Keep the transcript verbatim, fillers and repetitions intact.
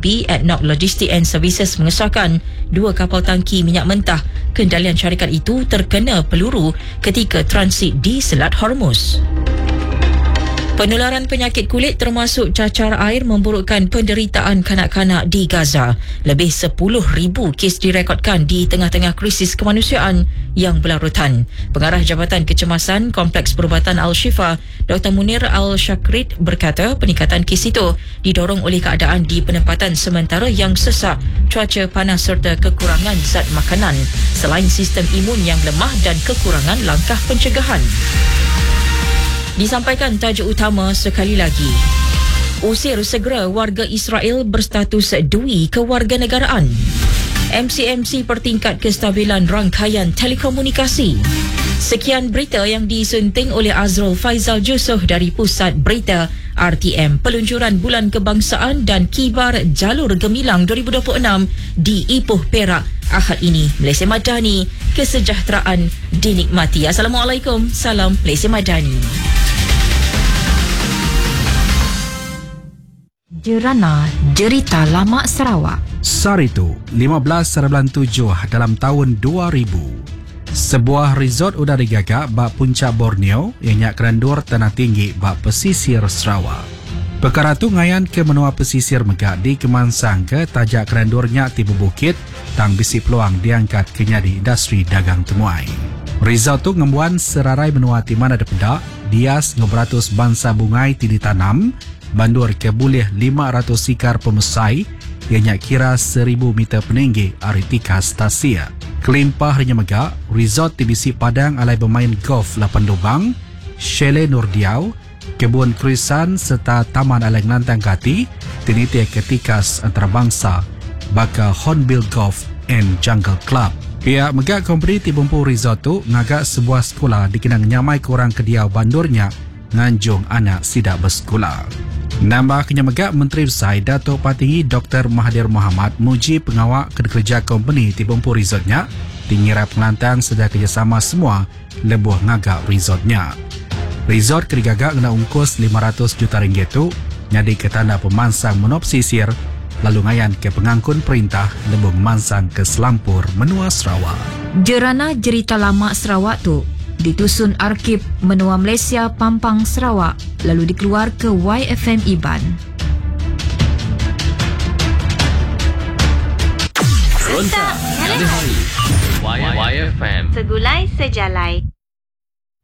B, A D N O C Logistics and Services mengesahkan dua kapal tangki minyak mentah kendalian syarikat itu terkena peluru ketika transit di Selat Hormuz. Penularan penyakit kulit termasuk cacar air memburukkan penderitaan kanak-kanak di Gaza. Lebih sepuluh ribu kes direkodkan di tengah-tengah krisis kemanusiaan yang berlarutan. Pengarah Jabatan Kecemasan Kompleks Perubatan Al-Shifa, Doktor Munir Al-Shakrid berkata peningkatan kes itu didorong oleh keadaan di penempatan sementara yang sesak, cuaca panas serta kekurangan zat makanan, selain sistem imun yang lemah dan kekurangan langkah pencegahan. Disampaikan tajuk utama sekali lagi. Usir segera warga Israel berstatus dui kewarganegaraan. M C M C pertingkat kestabilan rangkaian telekomunikasi. Sekian berita yang disunting oleh Azrul Faizal Jusoh dari Pusat Berita R T M. Peluncuran Bulan Kebangsaan dan Kibar Jalur Gemilang dua ribu dua puluh enam di Ipoh, Perak Ahad ini. Malaysia Madani, kesejahteraan dinikmati. Assalamualaikum, salam Malaysia Madani. Jerana Jerita Lama Sarawak. Saritu, lima belas bulan tujuh dalam tahun dua ribu. Sebuah resort udara gagak bak puncak Borneo yang nyak kerandur tanah tinggi bak pesisir Sarawak. Perkara tu ngayan ke menua pesisir megak di Kemansang ke tajak kerandurnya tiba bukit tang bisi peluang diangkat ke nyadi industri dagang temuai. Resort tu ngembuan serarai menua di mana ada pedak, dias ngeberatus bangsa bungai ti ditanam, bandur ke boleh lima ratus sikar pemesai yang nyak kira seribu meter peninggi aritika stasia. Kelimpah hanya megak, resort T B C Padang alai bermain golf lapan lubang, chalet Nurdiau, kebun krisan serta taman alai ngelantang kati, tiniti ketikas antarabangsa baka Hornbill Golf and Jungle Club. Pihak megak company Tibumpu Resort tu ngagak sebuah sekolah dikenang nyamai korang kediau bandurnya nganjung anak sidak bersekolah. Nambah kenyamagak Menteri Besar Datuk Patinggi Doktor Mahathir Mohamad muji pengawak kerja company Tibumpu Resortnya tingira pengelantang sedar kerjasama semua lebuh ngagak resortnya. Resort kerigagak kena ungkus lima ratus juta ringgit tu nyadi ke tanda pemansang menop sisir lalu ngayan ke pengangkun perintah lebuh memansang ke Selampur menua Sarawak. Jerana Jerita Lama Sarawak tu ditusun Arkib Menua Malaysia Pampang Sarawak lalu dikeluar ke Y F M Iban. Frontal hari-hari Y F M. Segulai sejalai.